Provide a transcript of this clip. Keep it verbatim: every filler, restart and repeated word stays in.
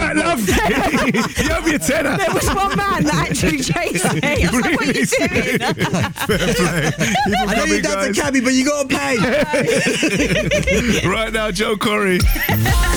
that lovely? You owe me a tenner. There was one man that actually chased me. I was like, what are you doing? Fair play. Keep 'em I know coming, you've done the guys. cabbie, but you got to pay. Right now, Joe Corey.